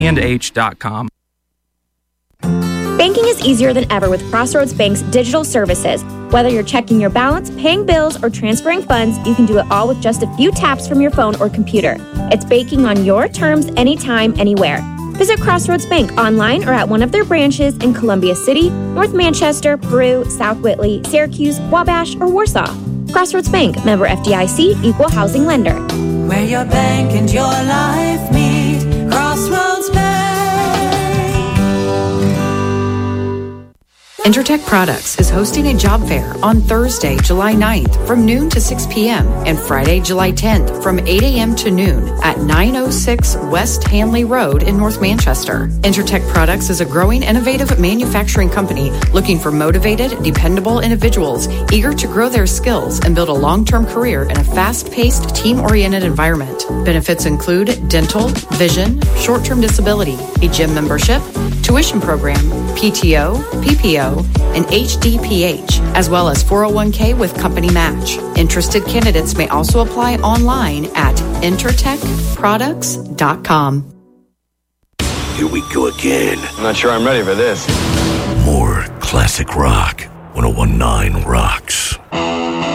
and.com. Banking is easier than ever with Crossroads Bank's digital services. Whether you're checking your balance, paying bills, or transferring funds, you can do it all with just a few taps from your phone or computer. It's banking on your terms, anytime, anywhere. Visit Crossroads Bank online or at one of their branches in Columbia City, North Manchester, Peru, South Whitley, Syracuse, Wabash, or Warsaw. Crossroads Bank, member FDIC, equal housing lender. Where your bank and your life meet, Crossroads Bank. Intertech Products is hosting a job fair on Thursday, July 9th from noon to 6 p.m. and Friday, July 10th from 8 a.m. to noon at 906 West Hanley Road in North Manchester. Intertech Products is a growing, innovative manufacturing company looking for motivated, dependable individuals eager to grow their skills and build a long-term career in a fast-paced, team-oriented environment. Benefits include dental, vision, short-term disability, a gym membership, tuition program, PTO, PPO, and HDPH, as well as 401k with company match. Interested candidates may also apply online at intertechproducts.com. Here we go again. I'm not sure I'm ready for this. More classic rock. 101.9 rocks.